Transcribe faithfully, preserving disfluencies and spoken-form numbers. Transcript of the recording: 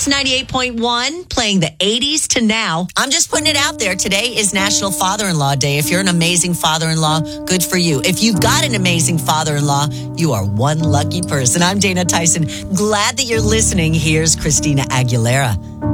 Pulse ninety-eight point one, playing the eighties to now. I'm just putting it out there. Today is National Father-in-Law Day. If you're an amazing father-in-law, good for you. If you've got an amazing father-in-law, you are one lucky person. I'm Dana Tyson. Glad that you're listening. Here's Christina Aguilera.